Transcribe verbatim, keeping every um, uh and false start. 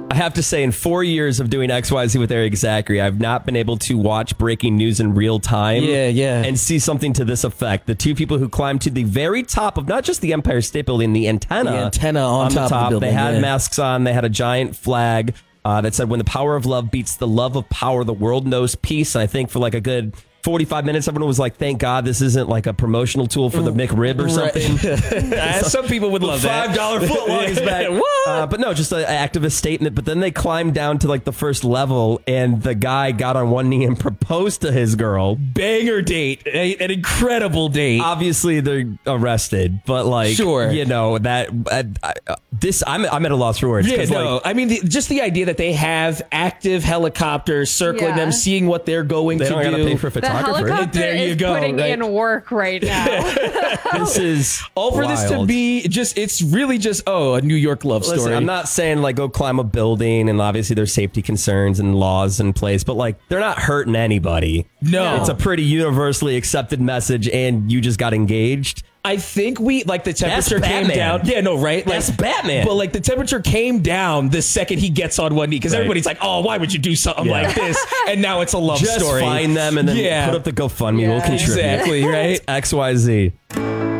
I have to say, in four years of doing X Y Z with Eric Zachary, I've not been able to watch breaking news in real time. Yeah, yeah. And see something to this effect. The two people who climbed to the very top of not just the Empire State Building, the antenna. The antenna on, on top, the top. of the building. They had yeah. masks on. They had a giant flag uh, that said, when the power of love beats the love of power, the world knows peace. And I think for like a good forty-five minutes, everyone was like, thank God this isn't like a promotional tool for the McRib or something. Right. Some people would love that. five dollar footlongs back. What? Uh, but no, just an activist statement. But then they climbed down to like the first level, and the guy got on one knee and proposed to his girl. Banger date. A, an incredible date. Obviously, they're arrested, but like, Sure. you know, that uh, uh, this, I'm, I'm at a loss for words. Yeah, 'cause, no. like, I mean, the, just the idea that they have active helicopters circling Yeah. them, seeing what they're going they to don't do. gotta pay for a The photographer. helicopter There you is go, putting right? in work right now. This is All for this to wild. be just, it's really just, oh, a New York love Listen, story. I'm not saying like go climb a building, and obviously there's safety concerns and laws in place, but like they're not hurting anybody. No. It's a pretty universally accepted message, and you just got engaged. I think we, like, the temperature came Batman. down. Yeah, no, right? Like, That's Batman. But, like, the temperature came down the second he gets on one knee, because Right. everybody's like, oh, why would you do something Yeah. like this? And now it's a love Just story. find them and then Yeah. put up the GoFundMe. Yeah. We'll contribute. Exactly, right? X Y Z.